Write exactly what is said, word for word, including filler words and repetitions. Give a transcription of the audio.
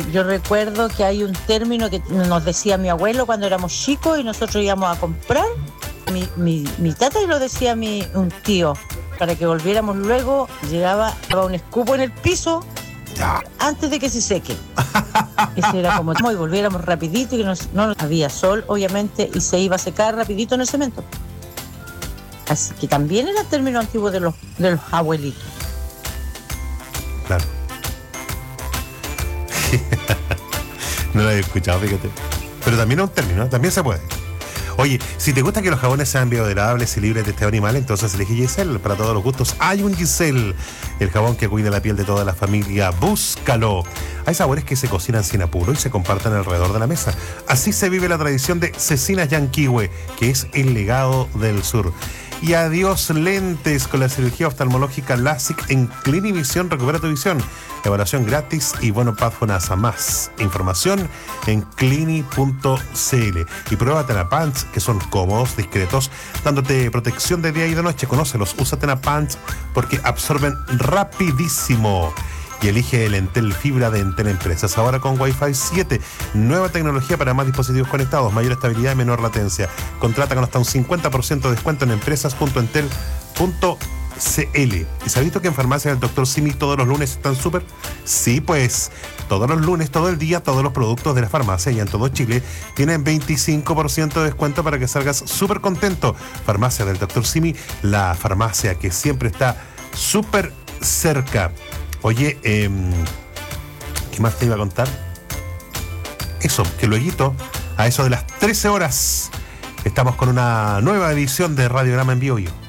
Yo recuerdo que hay un término que nos decía mi abuelo cuando éramos chicos y nosotros íbamos a comprar. Mi, mi, mi tata y lo decía mi, un tío, para que volviéramos luego, llegaba un escupo en el piso Ya. antes de que se seque. Ese era como, y volviéramos rapidito y no, no había sol, obviamente, y se iba a secar rapidito en el cemento. Así que también era el término antiguo de los, de los abuelitos. Claro. No lo había escuchado, fíjate. Pero también es un término, también se puede. Oye, si te gusta que los jabones sean biodegradables y libres de este animal, entonces elige Giselle. Para todos los gustos hay un Giselle, el jabón que cuida la piel de toda la familia. Búscalo. Hay sabores que se cocinan sin apuro y se comparten alrededor de la mesa. Así se vive la tradición de Cecinas Yanquihue, que es el legado del sur. Y adiós lentes con la cirugía oftalmológica LASIK en Clinivision. Recupera tu visión. Evaluación gratis y bono P A D FONASA. Más información en clini punto c l. Y prueba Tenapants, que son cómodos, discretos, dándote protección de día y de noche. Conócelos, usa Tenapants porque absorben rapidísimo. Y elige el Entel Fibra de Entel Empresas. Ahora con Wi-Fi siete. Nueva tecnología para más dispositivos conectados. Mayor estabilidad y menor latencia. Contrata con hasta un cincuenta por ciento de descuento en empresas punto entel punto c l. ¿Y sabéis que en farmacia del doctor Simi todos los lunes están súper? Sí, pues todos los lunes, todo el día, todos los productos de la farmacia y en todo Chile tienen veinticinco por ciento de descuento para que salgas súper contento. Farmacia del doctor Simi, la farmacia que siempre está súper cerca. Oye, eh, ¿qué más te iba a contar? Eso, que luego, a eso de las trece horas, estamos con una nueva edición de Radiograma en Vivo.